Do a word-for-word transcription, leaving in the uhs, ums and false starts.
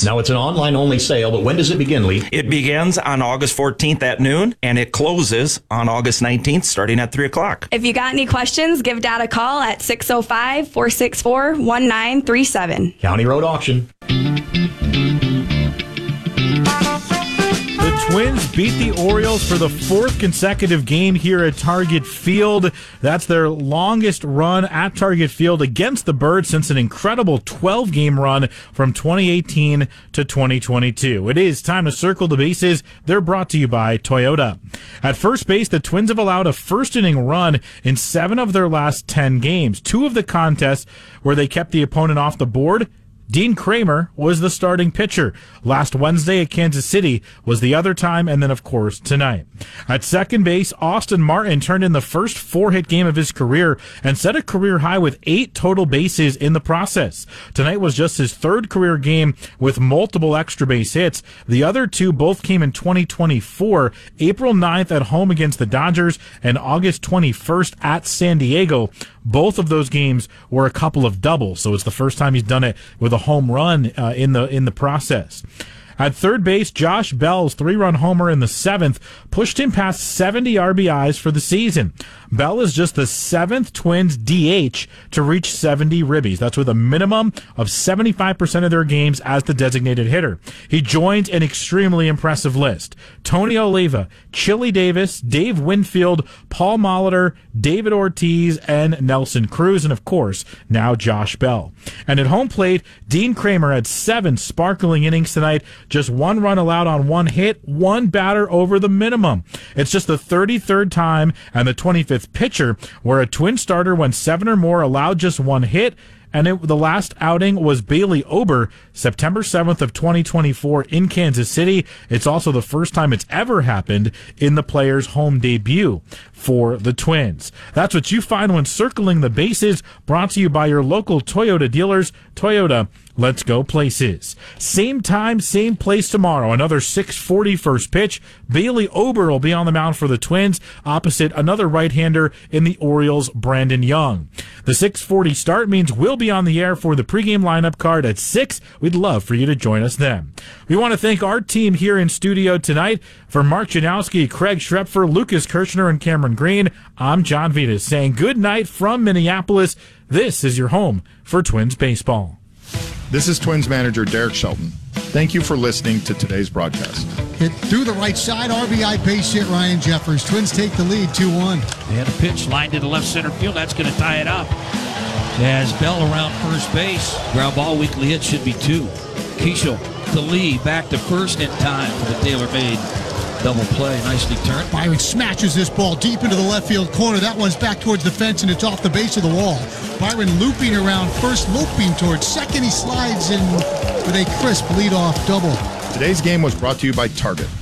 Now, it's an online-only sale, but when does it begin, Lee? It begins on August fourteenth at noon, and it closes on August nineteenth, starting at three o'clock. If you got any questions, give Dad a call at six oh five, four six four, one nine three seven. County Road Auction. The Twins beat the Orioles for the fourth consecutive game here at Target Field. That's their longest run at Target Field against the Birds since an incredible twelve-game run from twenty eighteen to twenty twenty-two. It is time to circle the bases. They're brought to you by Toyota. At first base, the Twins have allowed a first-inning run in seven of their last ten games. Two of the contests where they kept the opponent off the board, Dean Kramer was the starting pitcher. Last Wednesday at Kansas City was the other time, and then, of course, tonight. At second base, Austin Martin turned in the first four-hit game of his career and set a career high with eight total bases in the process. Tonight was just his third career game with multiple extra base hits. The other two both came in twenty twenty-four, April ninth at home against the Dodgers and August twenty-first at San Diego. Both of those games were a couple of doubles, so it's the first time he's done it with a home run uh, in the in the process. At third base, Josh Bell's three-run homer in the seventh pushed him past seventy R B Is for the season. Bell is just the seventh Twins D H to reach seventy ribbies. That's with a minimum of seventy-five percent of their games as the designated hitter. He joins an extremely impressive list. Tony Oliva, Chili Davis, Dave Winfield, Paul Molitor, David Ortiz, and Nelson Cruz, and of course, now Josh Bell. And at home plate, Dean Kramer had seven sparkling innings tonight, just one run allowed on one hit, one batter over the minimum. It's just the thirty-third time and the twenty-fifth pitcher where a Twin starter went seven or more allowed just one hit, and it, the last outing was Bailey Ober, September seventh of twenty twenty-four in Kansas City. It's also the first time it's ever happened in the player's home debut for the Twins. That's what you find when circling the bases, brought to you by your local Toyota dealers. Toyota, let's go places. Same time, same place tomorrow. Another six forty first pitch. Bailey Ober will be on the mound for the Twins, opposite another right-hander in the Orioles, Brandon Young. The six forty start means we'll be on the air for the pregame lineup card at six. We'd love for you to join us then. We want to thank our team here in studio tonight. For Mark Janowski, Craig Schrepfer, Lucas Kirshner, and Cameron Green, I'm John Vitas saying good night from Minneapolis. This is your home for Twins baseball. This is Twins manager Derek Shelton. Thank you for listening to today's broadcast. Hit through the right side, R B I base hit, Ryan Jeffers. Twins take the lead two one. They had a pitch lined to the left center field. That's going to tie it up. As Bell around first base. Ground ball weekly hit should be two. Keishel to Lee, back to first in time for the tailor-made double play. Nicely turned. Byron smashes this ball deep into the left field corner. That one's back towards the fence, and it's off the base of the wall. Byron looping around first, loping towards second. He slides in with a crisp leadoff double. Today's game was brought to you by Target.